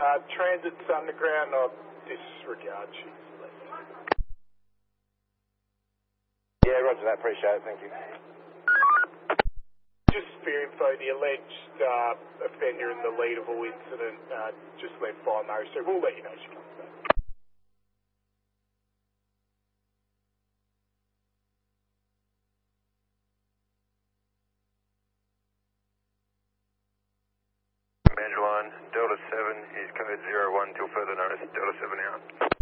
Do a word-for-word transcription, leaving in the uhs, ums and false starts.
Uh, Transit's underground, I'll disregard you. Yeah, roger that, appreciate it, thank you. Just for info, the alleged uh, offender in the Leaderville incident uh, just left by Murray, so we'll let you know she comes back. Manager one, Delta seven is code zero one till further notice, Delta seven out.